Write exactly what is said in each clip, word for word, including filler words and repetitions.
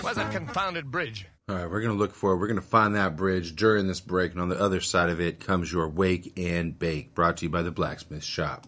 Where's that confounded bridge? All right, we're going to look for it. We're going to find that bridge during this break, and on the other side of it comes your Wake and Bake, brought to you by the Blacksmith Shop.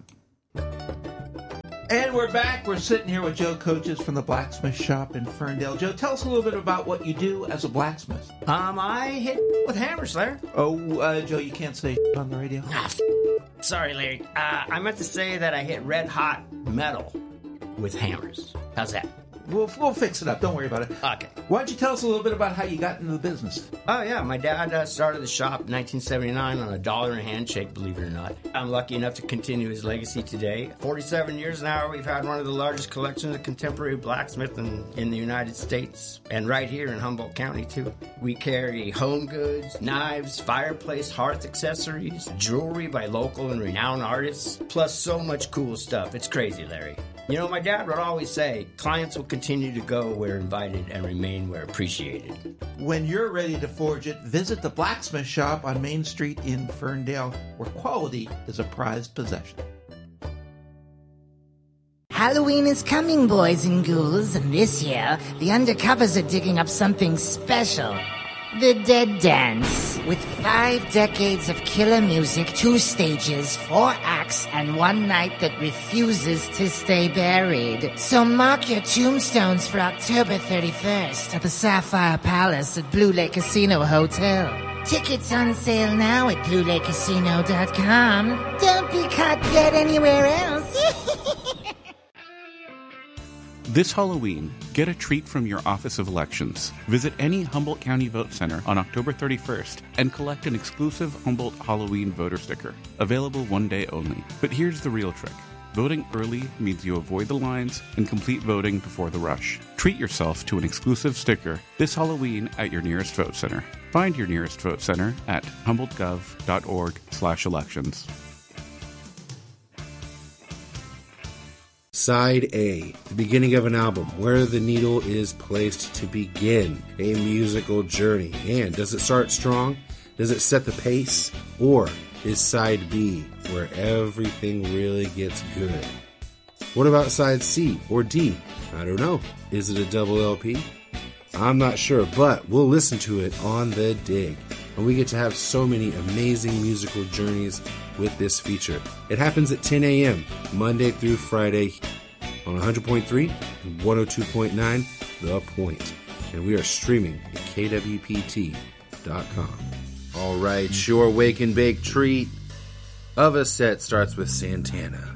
And we're back. We're sitting here with Joe Coaches from the Blacksmith Shop in Ferndale. Joe, tell us a little bit about what you do as a blacksmith. Um, I hit with hammers, Larry. Oh, uh, Joe, you can't say on the radio. Ah, f- sorry, Larry. Uh, I meant to say that I hit red hot metal with hammers. How's that? We'll, we'll fix it up. Don't worry about it. Okay. Why don't you tell us a little bit about how you got into the business? Oh, yeah. My dad uh, started the shop in nineteen seventy-nine on a dollar and a handshake, believe it or not. I'm lucky enough to continue his legacy today. forty-seven years now, we've had one of the largest collections of contemporary blacksmith in, in the United States, and right here in Humboldt County, too. We carry home goods, knives, fireplace, hearth accessories, jewelry by local and renowned artists, plus so much cool stuff. It's crazy, Larry. You know, my dad would always say, clients will continue to go where invited and remain where appreciated. When you're ready to forge it, visit the Blacksmith Shop on Main Street in Ferndale, where quality is a prized possession. Halloween is coming, boys and ghouls, and this year, the undercovers are digging up something special. The Dead Dance. With five decades of killer music, two stages, four acts, and one night that refuses to stay buried. So mark your tombstones for October thirty-first at the Sapphire Palace at Blue Lake Casino Hotel. Tickets on sale now at blue lake casino dot com. Don't be caught dead anywhere else. This Halloween, get a treat from your Office of Elections. Visit any Humboldt County Vote Center on October thirty-first and collect an exclusive Humboldt Halloween voter sticker, available one day only. But here's the real trick. Voting early means you avoid the lines and complete voting before the rush. Treat yourself to an exclusive sticker this Halloween at your nearest vote center. Find your nearest vote center at humboldt gov dot org slash elections. Side A, the beginning of an album, where the needle is placed to begin a musical journey. And does it start strong? Does it set the pace? Or is Side B, where everything really gets good? What about Side C or D? I don't know. Is it a double L P? I'm not sure, but we'll listen to it on The Dig. And we get to have so many amazing musical journeys with this feature. It happens at ten a.m. Monday through Friday on one hundred point three and one oh two point nine The Point. And we are streaming at K W P T dot com. All right, your Wake and Bake treat of a set starts with Santana.